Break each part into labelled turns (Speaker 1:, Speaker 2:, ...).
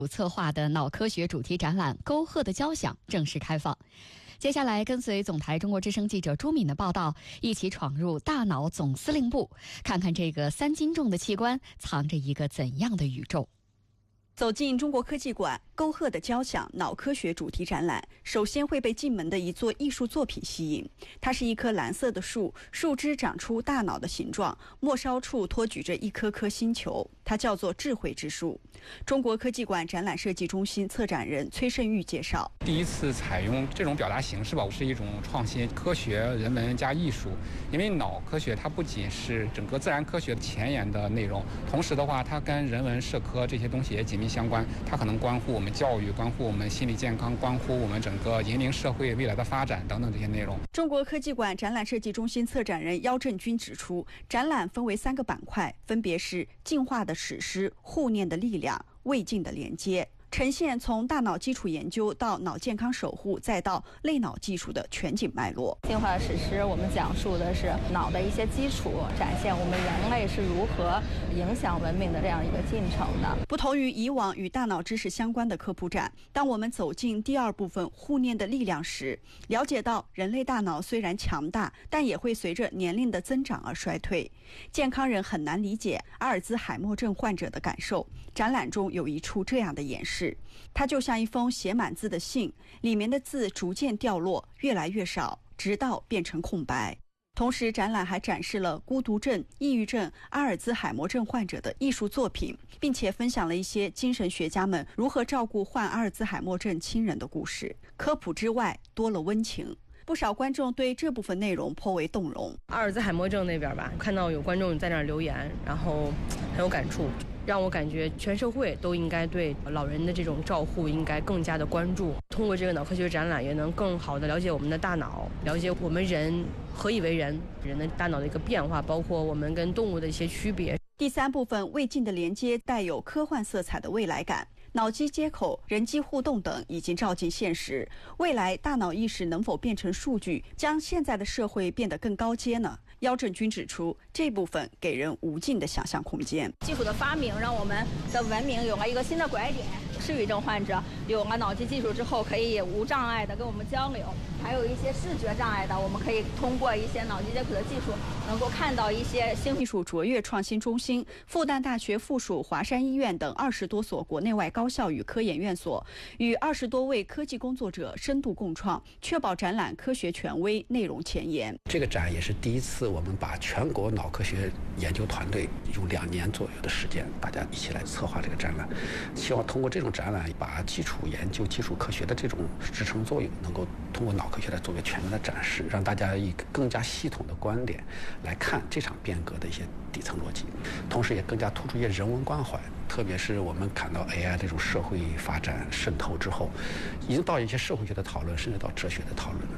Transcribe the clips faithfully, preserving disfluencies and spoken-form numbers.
Speaker 1: 策划的脑科学主题展览《沟壑的交响》正式开放。接下来跟随总台中国之声记者朱敏的报道，一起闯入大脑总司令部，看看这个三斤重的器官藏着一个怎样的宇宙。
Speaker 2: 走进中国科技馆，沟壑的交响脑科学主题展览，首先会被进门的一座艺术作品吸引。它是一棵蓝色的树，树枝长出大脑的形状，末梢处托举着一颗颗星球，它叫做智慧之树。中国科技馆展览设计中心策展人崔胜玉介绍，
Speaker 3: 第一次采用这种表达形式吧，是一种创新，科学、人文加艺术。因为脑科学它不仅是整个自然科学前沿的内容，同时的话，它跟人文社科这些东西也紧密相关，它可能关乎我们教育，关乎我们心理健康，关乎我们整个引领社会未来的发展等等这些内容。
Speaker 2: 中国科技馆展览设计中心策展人姚振军指出，展览分为三个板块，分别是进化的史诗、护念的力量、未尽的连接，呈现从大脑基础研究到脑健康守护，再到类脑技术的全景脉络。
Speaker 4: 进化史诗，我们讲述的是脑的一些基础，展现我们人类是如何影响文明的这样一个进程的。
Speaker 2: 不同于以往与大脑知识相关的科普展，当我们走进第二部分护念的力量时，了解到人类大脑虽然强大，但也会随着年龄的增长而衰退。健康人很难理解阿尔兹海默症患者的感受。展览中有一处这样的演示，它就像一封写满字的信，里面的字逐渐掉落，越来越少，直到变成空白。同时，展览还展示了孤独症、抑郁症、阿尔兹海默症患者的艺术作品，并且分享了一些精神学家们如何照顾患阿尔兹海默症亲人的故事。科普之外，多了温情。不少观众对这部分内容颇为动容。
Speaker 5: 阿尔兹海默症那边吧，看到有观众在那儿留言，然后很有感触，让我感觉全社会都应该对老人的这种照护应该更加的关注。通过这个脑科学展览，也能更好的了解我们的大脑，了解我们人何以为人，人的大脑的一个变化，包括我们跟动物的一些区别。
Speaker 2: 第三部分未尽的连接带有科幻色彩的未来感，脑机接口、人机互动等已经照进现实。未来大脑意识能否变成数据，将现在的社会变得更高阶呢？姚振军指出，这部分给人无尽的想象空间。
Speaker 4: 技术的发明让我们的文明有了一个新的拐点。失语症患者有了脑机技术之后，可以无障碍的跟我们交流；还有一些视觉障碍的，我们可以通过一些脑机接口的技术，能够看到一些新
Speaker 2: 技术卓越创新中心、复旦大学附属华山医院等二十多所国内外高校与科研院所，与二十多位科技工作者深度共创，确保展览科学权威、内容前沿。
Speaker 6: 这个展也是第一次，我们把全国脑科学研究团队用两年左右的时间，大家一起来策划这个展览，希望通过这种展览，把基础研究、基础科学的这种支撑作用，能够通过脑科学来做个全面的展示，让大家以更加系统的观点来看这场变革的一些底层逻辑，同时也更加突出一些人文关怀。特别是我们看到 A I 这种社会发展渗透之后，已经到一些社会学的讨论，甚至到哲学的讨论了。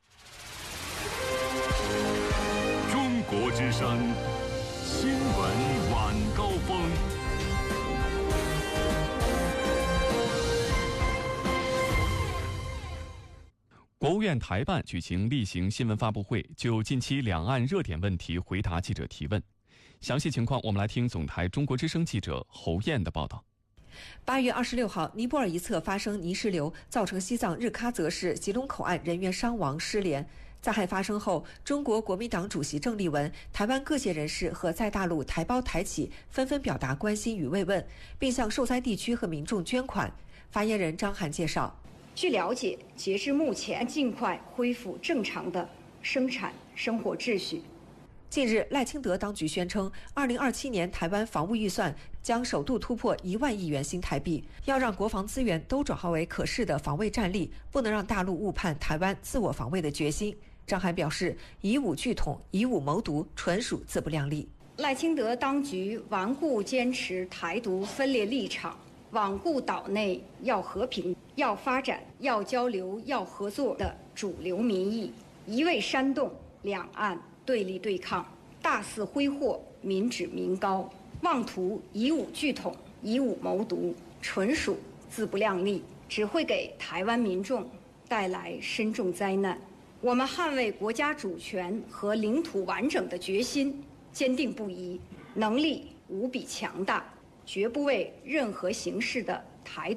Speaker 7: 中国之声新闻晚高峰。
Speaker 8: 国务院台办举行例行新闻发布会，就近期两岸热点问题回答记者提问。详细情况，我们来听总台中国之声记者侯燕的报道。
Speaker 9: 八月二十六号，尼泊尔一侧发生泥石流，造成西藏日喀则市吉隆口岸人员伤亡失联。灾害发生后，中国国民党主席郑丽文、台湾各界人士和在大陆台胞台企纷纷表达关心与慰问，并向受灾地区和民众捐款。发言人张涵介绍，
Speaker 10: 据了解，截至目前，尽快恢复正常的生产生活秩序。
Speaker 9: 近日，赖清德当局宣称，二零二七年台湾防务预算将首度突破一万亿元新台币，要让国防资源都转化为可视的防卫战力，不能让大陆误判台湾自我防卫的决心。张涵表示，以武拒统、以武谋独，纯属自不量力。
Speaker 10: 赖清德当局顽固坚持台独分裂立场，罔顾岛内要和平、要发展、要交流、要合作的主流民意，一味煽动两岸对立对抗，大肆挥霍民脂民膏，妄图以武拒统、以武谋独，纯属自不量力，只会给台湾民众带来深重灾难。我们捍卫国家主权和领土完整的决心坚定不移，能力无比强大，绝不为任何形式的台独